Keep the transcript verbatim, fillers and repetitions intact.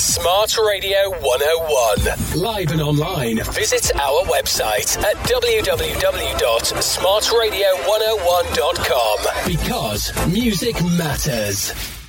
Smart Radio one oh one. Live and online. Visit our website at w w w dot smart radio one oh one dot com. Because music matters.